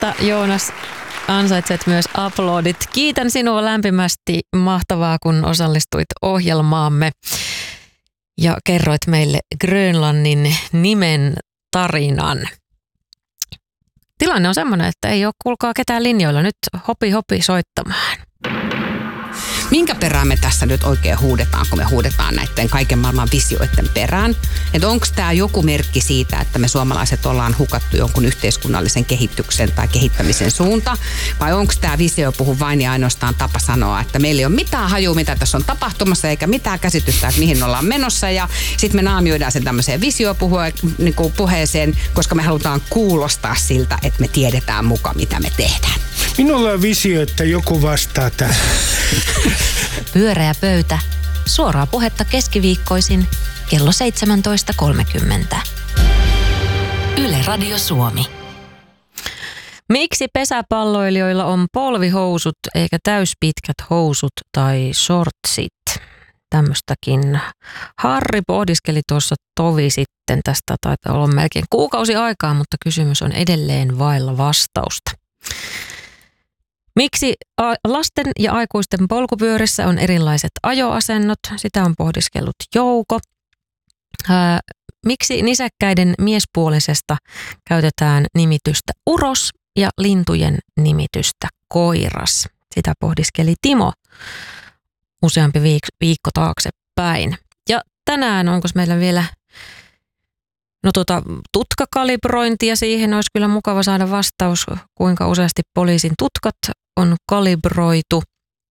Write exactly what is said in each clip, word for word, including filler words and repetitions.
Tästä Joonas ansaitset myös aplodit. Kiitän sinua lämpimästi. Mahtavaa, kun osallistuit ohjelmaamme ja kerroit meille Grönlannin nimen tarinan. Tilanne on semmoinen, että ei ole kuulkaa ketään linjoilla. Nyt hopi hopi soittamaan. Minkä perään me tässä nyt oikein huudetaan, kun me huudetaan näiden kaiken maailman visioiden perään? Että onko tämä joku merkki siitä, että me suomalaiset ollaan hukattu jonkun yhteiskunnallisen kehityksen tai kehittämisen suunta? Vai onko tämä visio puhu vain ja ainoastaan tapa sanoa, että meillä ei ole mitään hajua, mitä tässä on tapahtumassa, eikä mitään käsitystä, että mihin ollaan menossa. Ja sitten me naamioidaan sen tämmöiseen visiopuheeseen, koska me halutaan kuulostaa siltä, että me tiedetään mukaan, mitä me tehdään. Minulla on visio, että joku vastaa tähän. Pyöreä pöytä. Suoraa puhetta keskiviikkoisin kello seitsemäntoista kolmekymmentä. Yle Radio Suomi. Miksi pesäpalloilijoilla on polvihousut eikä täyspitkät housut tai shortsit? Tämmöstäkin Harri pohdiskeli tuossa tovi sitten. Tästä taitaa olla melkein kuukausi aikaa, mutta kysymys on edelleen vailla vastausta. Miksi lasten ja aikuisten polkupyörissä on erilaiset ajoasennot? Sitä on pohdiskellut Jouko. Ää, miksi nisäkkäiden miespuolisesta käytetään nimitystä uros ja lintujen nimitystä koiras? Sitä pohdiskeli Timo useampi viik- viikko taaksepäin. Ja tänään onko meillä vielä No tuota, tutkakalibrointia, siihen olisi kyllä mukava saada vastaus, kuinka useasti poliisin tutkat on kalibroitu.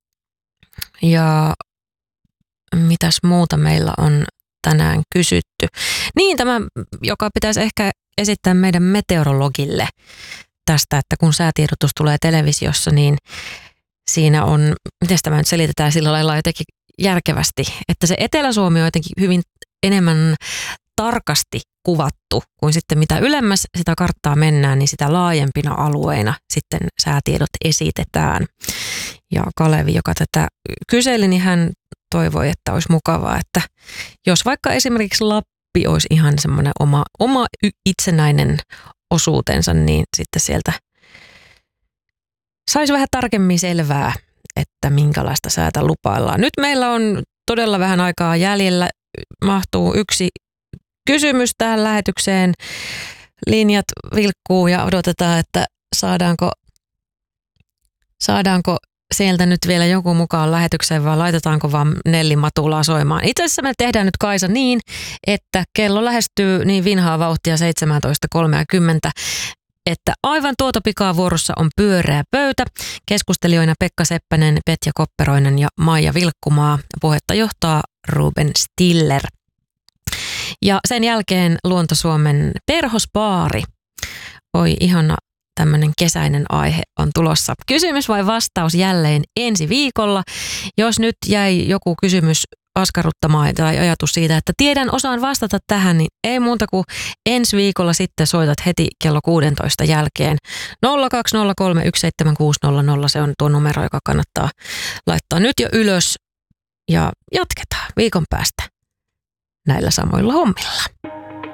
Ja mitäs muuta meillä on tänään kysytty. Niin tämä, joka pitäisi ehkä esittää meidän meteorologille tästä, että kun säätiedotus tulee televisiossa, niin siinä on, miten tämä nyt selitetään sillä lailla jotenkin järkevästi, että se Etelä-Suomi on jotenkin hyvin enemmän tarkasti kuvattu, kuin sitten mitä ylemmäs sitä karttaa mennään, niin sitä laajempina alueina sitten säätiedot esitetään. Ja Kalevi, joka tätä kyseli, niin hän toivoi, että olisi mukavaa, että jos vaikka esimerkiksi Lappi olisi ihan semmoinen oma, oma itsenäinen osuutensa, niin sitten sieltä saisi vähän tarkemmin selvää, että minkälaista säätä lupaillaan. Nyt meillä on todella vähän aikaa jäljellä, mahtuu yksi kysymys tähän lähetykseen. Linjat vilkkuu ja odotetaan, että saadaanko, saadaanko sieltä nyt vielä joku mukaan lähetykseen vai laitetaanko vaan Nelli Matulaa soimaan. Itse asiassa me tehdään nyt Kaisa niin, että kello lähestyy niin vinhaa vauhtia seitsemäntoista kolmekymmentä, että aivan tuota pikaa vuorossa on pyöreä pöytä. Keskustelijoina Pekka Seppänen, Petja Kopperoinen ja Maija Vilkkumaa. Puhetta johtaa Ruben Stiller. Ja sen jälkeen Luonto-Suomen perhospaari. Oi, ihana tämmöinen kesäinen aihe on tulossa. Kysymys vai vastaus jälleen ensi viikolla. Jos nyt jäi joku kysymys askarruttamaan tai ajatus siitä, että tiedän osaan vastata tähän, niin ei muuta kuin ensi viikolla sitten soitat heti kello kuusitoista jälkeen. nolla kaksi nolla kolme yksi seitsemän kuusi nolla nolla, se on tuo numero, joka kannattaa laittaa nyt jo ylös ja jatketaan viikon päästä näillä samoilla hommilla.